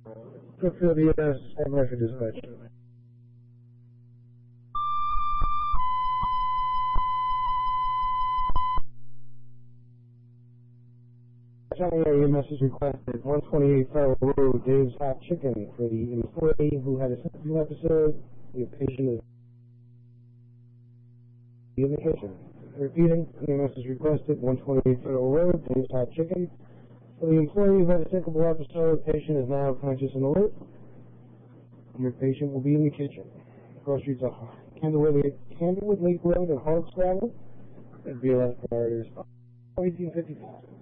Brookfield EMS, St. Murphy Dispatch. County EMS is requested 128 Federal Road, Dave's Hot Chicken, for the employee who had a symptom episode. The patient is in the kitchen. Repeating, EMS is requested 128 Federal Road, Dave's Hot Chicken. For the employee who had a syncopal episode, the patient is now conscious and alert. Your patient will be in the kitchen. Cross streets are Candlewood Lake Road and Hardscrabble. It'd be like 1855.